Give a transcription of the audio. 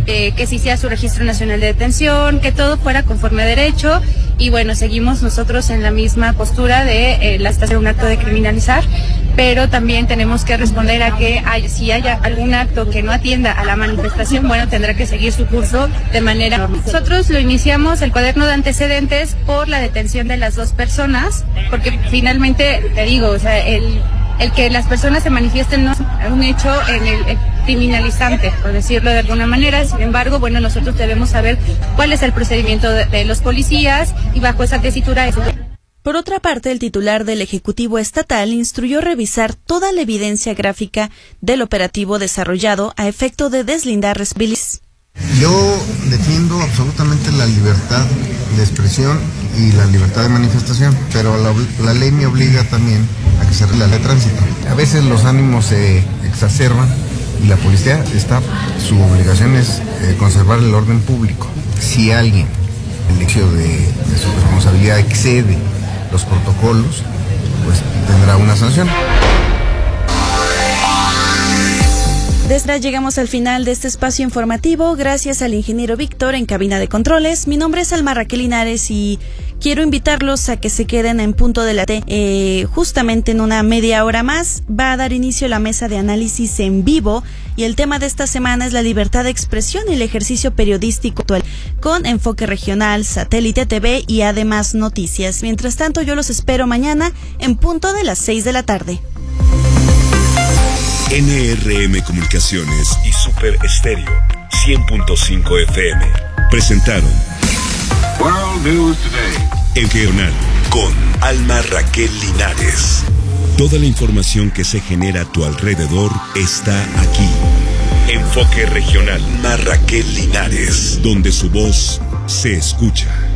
que se hiciera su registro nacional de detención, que todo fuera conforme a derecho. Y bueno, seguimos nosotros en la misma postura de hacer un acto de criminalizar, pero también tenemos que responder a que si haya algún acto que no atienda a la manifestación, bueno, tendrá que seguir su curso de manera normal. Nosotros lo iniciamos, el cuaderno de antecedentes, por la detención de las dos personas, porque finalmente, te digo, o sea, el que las personas se manifiesten no es un hecho en el criminalizante, por decirlo de alguna manera. Sin embargo, bueno, nosotros debemos saber cuál es el procedimiento de los policías, y bajo esa tesitura es... Por otra parte, el titular del Ejecutivo Estatal instruyó revisar toda la evidencia gráfica del operativo desarrollado a efecto de deslindar responsabilidades. Yo defiendo absolutamente la libertad de expresión y la libertad de manifestación, pero la ley me obliga también a que se arregle la ley de tránsito. A veces los ánimos se exacerban y la policía su obligación es conservar el orden público. Si alguien, el hecho de su responsabilidad excede los protocolos, pues tendrá una sanción. Desde ahora llegamos al final de este espacio informativo. Gracias al ingeniero Víctor en cabina de controles. Mi nombre es Alma Raquel Linares y quiero invitarlos a que se queden en punto de la T. Justamente en una media hora más va a dar inicio la mesa de análisis en vivo, y el tema de esta semana es la libertad de expresión y el ejercicio periodístico actual, con enfoque regional, Satélite TV y además noticias. Mientras tanto, yo los espero mañana en punto de las 6 de la tarde. NRM Comunicaciones y Super Estéreo 100.5 FM presentaron World News Today, el Regional con Alma Raquel Linares. Toda la información que se genera a tu alrededor está aquí. Enfoque Regional, Alma Raquel Linares, donde su voz se escucha.